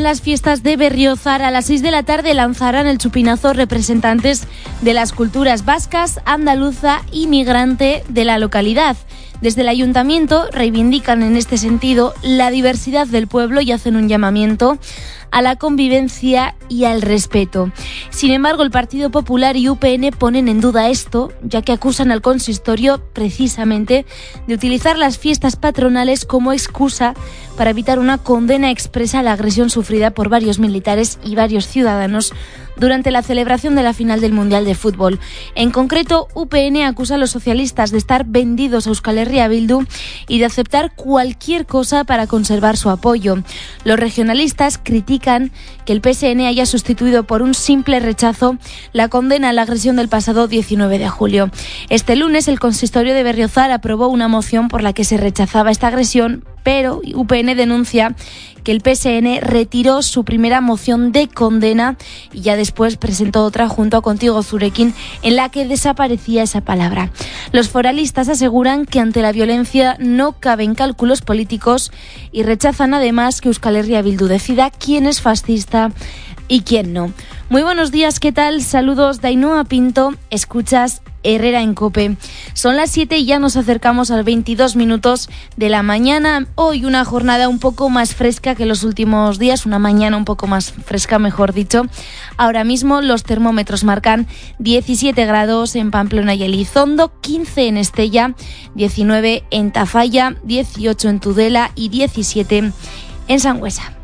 las fiestas de Berriozar. A las 6 de la tarde lanzarán el chupinazo representantes de las culturas vascas, andaluza y migrante de la localidad. Desde el ayuntamiento reivindican en este sentido la diversidad del pueblo y hacen un llamamiento a la convivencia y al respeto. Sin embargo, el Partido Popular y UPN ponen en duda esto, ya que acusan al consistorio precisamente de utilizar las fiestas patronales como excusa para evitar una condena expresa a la agresión sufrida por varios militares y varios ciudadanos durante la celebración de la final del Mundial de Fútbol. En concreto, UPN acusa a los socialistas de estar vendidos a Euskal Herria Bildu y de aceptar cualquier cosa para conservar su apoyo. Los regionalistas critican que el PSN haya sustituido por un simple rechazo la condena a la agresión del pasado 19 de julio. Este lunes, el consistorio de Berriozar aprobó una moción por la que se rechazaba esta agresión, pero UPN denuncia que el PSN retiró su primera moción de condena y ya después presentó otra junto a Contigo Zurekin en la que desaparecía esa palabra. Los foralistas aseguran que ante la violencia no caben cálculos políticos y rechazan además que Euskal Herria Bildu decida quién es fascista y quién no. Muy buenos días, ¿qué tal? Saludos de Ainhoa Pinto, escuchas Herrera en COPE. Son las 7 y ya nos acercamos a 22 minutos de la mañana. Hoy una jornada un poco más fresca que los últimos días, una mañana un poco más fresca, mejor dicho. Ahora mismo los termómetros marcan 17 grados en Pamplona y Elizondo, 15 en Estella, 19 en Tafalla, 18 en Tudela y 17 en Sangüesa.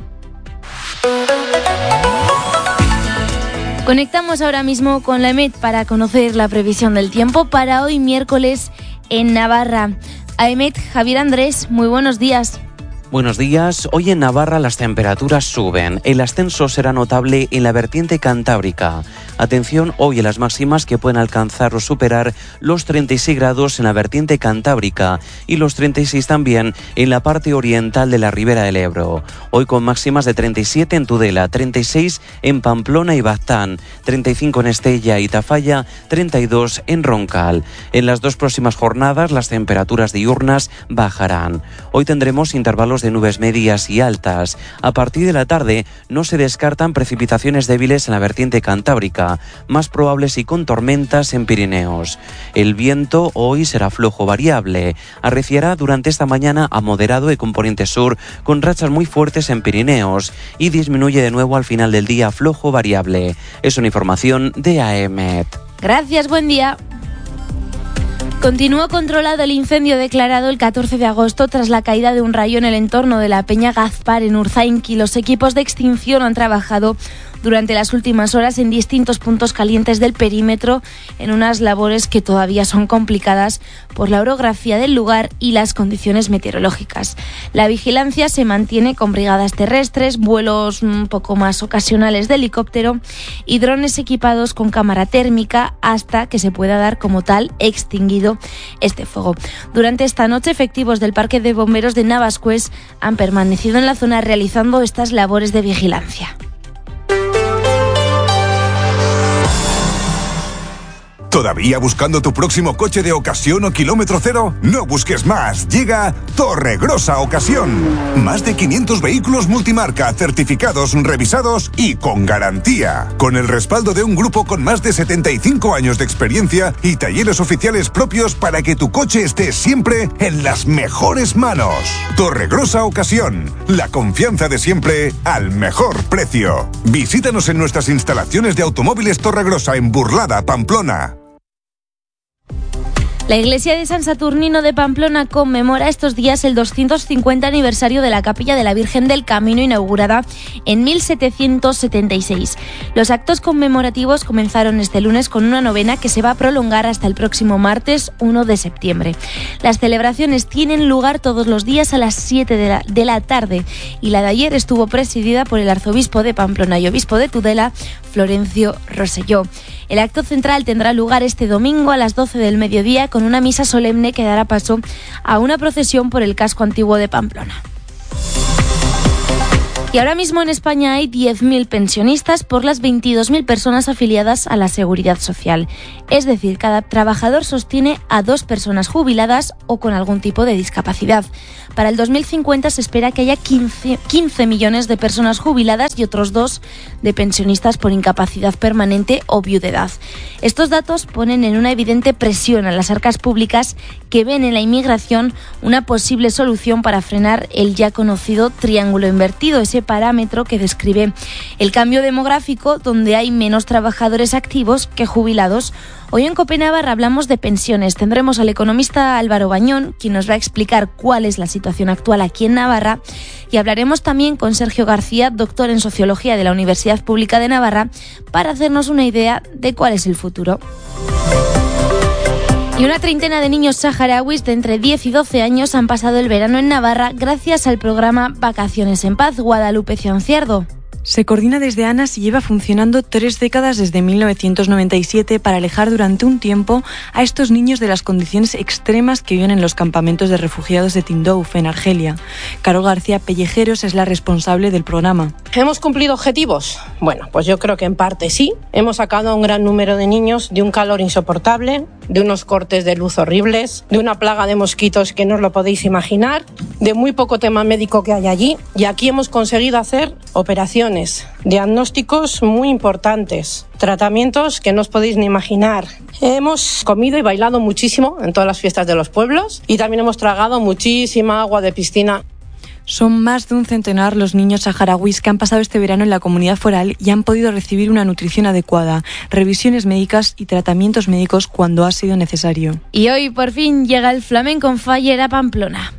Conectamos ahora mismo con la EMET para conocer la previsión del tiempo para hoy miércoles en Navarra. A EMET, Javier Andrés, muy buenos días. Buenos días. Hoy en Navarra las temperaturas suben. El ascenso será notable en la vertiente cantábrica. Atención hoy a las máximas que pueden alcanzar o superar los 36 grados en la vertiente cantábrica y los 36 también en la parte oriental de la Ribera del Ebro. Hoy con máximas de 37 en Tudela, 36 en Pamplona y Baztán, 35 en Estella y Tafalla, 32 en Roncal. En las dos próximas jornadas las temperaturas diurnas bajarán. Hoy tendremos intervalos de nubes medias y altas. A partir de la tarde no se descartan precipitaciones débiles en la vertiente cantábrica, más probables y con tormentas en Pirineos. El viento hoy será flojo variable. Arreciará durante esta mañana a moderado de componente sur con rachas muy fuertes en Pirineos y disminuye de nuevo al final del día flojo variable. Es una información de AEMET. Gracias, buen día. Continuó controlado el incendio declarado el 14 de agosto tras la caída de un rayo en el entorno de la Peña Gazpar en Urzainki. Los equipos de extinción han trabajado durante las últimas horas en distintos puntos calientes del perímetro en unas labores que todavía son complicadas por la orografía del lugar y las condiciones meteorológicas. La vigilancia se mantiene con brigadas terrestres, vuelos un poco más ocasionales de helicóptero y drones equipados con cámara térmica hasta que se pueda dar como tal extinguido este fuego. Durante esta noche, efectivos del Parque de Bomberos de Navascués han permanecido en la zona realizando estas labores de vigilancia. ¿Todavía buscando tu próximo coche de ocasión o kilómetro cero? No busques más. Llega Torregrosa Ocasión. Más de 500 vehículos multimarca, certificados, revisados y con garantía. Con el respaldo de un grupo con más de 75 años de experiencia y talleres oficiales propios para que tu coche esté siempre en las mejores manos. Torregrosa Ocasión. La confianza de siempre al mejor precio. Visítanos en nuestras instalaciones de Automóviles Torregrosa en Burlada, Pamplona. La iglesia de San Saturnino de Pamplona conmemora estos días el 250 aniversario de la Capilla de la Virgen del Camino, inaugurada en 1776. Los actos conmemorativos comenzaron este lunes con una novena que se va a prolongar hasta el próximo martes 1 de septiembre. Las celebraciones tienen lugar todos los días a las 7 de la tarde y la de ayer estuvo presidida por el arzobispo de Pamplona y obispo de Tudela, Florencio Rosselló. El acto central tendrá lugar este domingo a las 12 del mediodía con una misa solemne que dará paso a una procesión por el casco antiguo de Pamplona. Y ahora mismo en España hay 10.000 pensionistas por las 22.000 personas afiliadas a la Seguridad Social. Es decir, cada trabajador sostiene a 2 personas jubiladas o con algún tipo de discapacidad. Para el 2050 se espera que haya 15 millones de personas jubiladas y otros 2 de pensionistas por incapacidad permanente o viudedad. Estos datos ponen en una evidente presión a las arcas públicas, que ven en la inmigración una posible solución para frenar el ya conocido triángulo invertido, ese parámetro que describe el cambio demográfico donde hay menos trabajadores activos que jubilados. Hoy en COPE Navarra hablamos de pensiones. Tendremos al economista Álvaro Bañón, quien nos va a explicar cuál es la situación actual aquí en Navarra, y hablaremos también con Sergio García, doctor en Sociología de la Universidad Pública de Navarra, para hacernos una idea de cuál es el futuro. Y una treintena de niños saharauis de entre 10 y 12 años han pasado el verano en Navarra gracias al programa Vacaciones en Paz. Guadalupe Ciancierdo. Se coordina desde ANAS y lleva funcionando 3 décadas desde 1997 para alejar durante un tiempo a estos niños de las condiciones extremas que viven en los campamentos de refugiados de Tindouf, en Argelia. Carol García Pellejeros es la responsable del programa. ¿Hemos cumplido objetivos? Bueno, pues yo creo que en parte sí. Hemos sacado a un gran número de niños de un calor insoportable, de unos cortes de luz horribles, de una plaga de mosquitos que no os lo podéis imaginar, de muy poco tema médico que hay allí. Y aquí hemos conseguido hacer operaciones, diagnósticos muy importantes, tratamientos que no os podéis ni imaginar. Hemos comido y bailado muchísimo en todas las fiestas de los pueblos y también hemos tragado muchísima agua de piscina. Son más de un centenar los niños saharauis que han pasado este verano en la comunidad foral y han podido recibir una nutrición adecuada, revisiones médicas y tratamientos médicos cuando ha sido necesario. Y hoy por fin llega el Flamenco on Fire a Pamplona.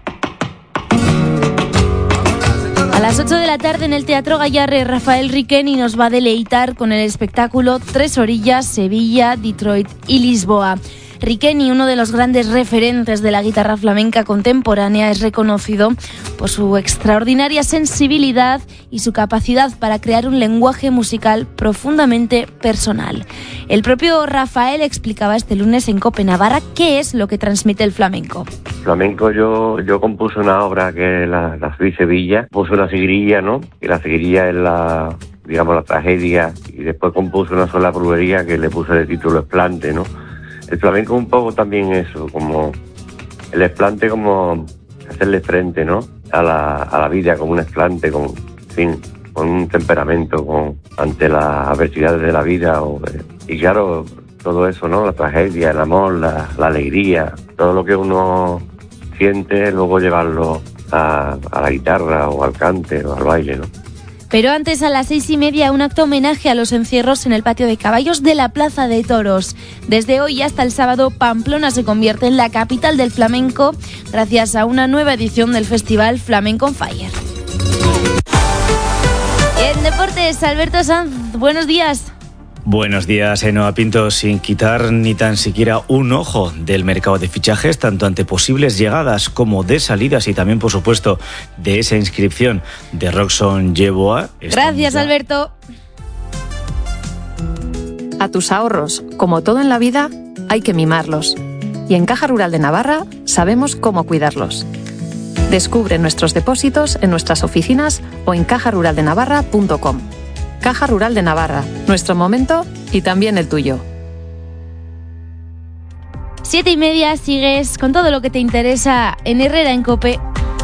A las 8 de la tarde en el Teatro Gayarre, Rafael Riqueni nos va a deleitar con el espectáculo Tres Orillas, Sevilla, Detroit y Lisboa. Riqueni, uno de los grandes referentes de la guitarra flamenca contemporánea, es reconocido por su extraordinaria sensibilidad y su capacidad para crear un lenguaje musical profundamente personal. El propio Rafael explicaba este lunes en COPE Navarra qué es lo que transmite el flamenco. Flamenco, yo compuse una obra que es la Suí Sevilla, puse una seguirilla, ¿no? Y la seguirilla es la tragedia, y después compuse una sola brujería que le puse de título Esplante, ¿no? El flamenco un poco también eso, como el esplante, como hacerle frente, ¿no? A la vida, como un esplante, con un temperamento ante las adversidades de la vida. Y claro, todo eso, ¿no? La tragedia, el amor, la alegría, todo lo que uno siente, luego llevarlo a la guitarra o al cante o al baile, ¿no? Pero antes, a las 6:30, un acto homenaje a los encierros en el patio de caballos de la Plaza de Toros. Desde hoy hasta el sábado, Pamplona se convierte en la capital del flamenco gracias a una nueva edición del festival Flamenco on Fire. Y en deportes, Alberto Sanz, buenos días. Buenos días, Ainhoa Pinto. Sin quitar ni tan siquiera un ojo del mercado de fichajes, tanto ante posibles llegadas como de salidas y también, por supuesto, de esa inscripción de Roxon Yeboah. Gracias, Alberto. A tus ahorros, como todo en la vida, hay que mimarlos. Y en Caja Rural de Navarra sabemos cómo cuidarlos. Descubre nuestros depósitos en nuestras oficinas o en cajaruraldenavarra.com. Caja Rural de Navarra, nuestro momento y también el tuyo. 7:30, sigues con todo lo que te interesa en Herrera en COPE.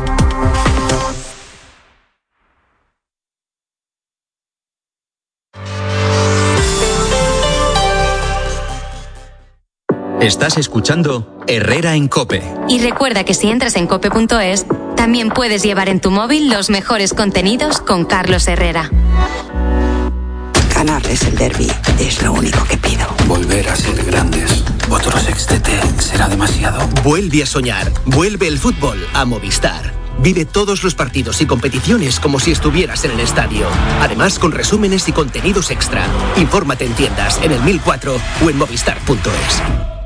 Estás escuchando Herrera en COPE. Y recuerda que si entras en cope.es, también puedes llevar en tu móvil los mejores contenidos con Carlos Herrera. Ganarles el derbi es lo único que pido. Volver a ser grandes. Otro sextete será demasiado. Vuelve a soñar. Vuelve el fútbol a Movistar. Vive todos los partidos y competiciones como si estuvieras en el estadio. Además, con resúmenes y contenidos extra. Infórmate en tiendas, en el 1004 o en movistar.es.